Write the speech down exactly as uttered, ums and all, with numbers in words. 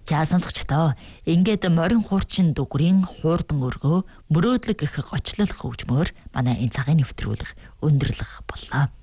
За сонсогчдоо ингээд морин хуурчин дүгрийн хуурдан өргөө мөрөөдлөг гэх гочлол хөгжмөөр манай энэ цагаан нэвтрүүлэг өндөрлөх боллоо.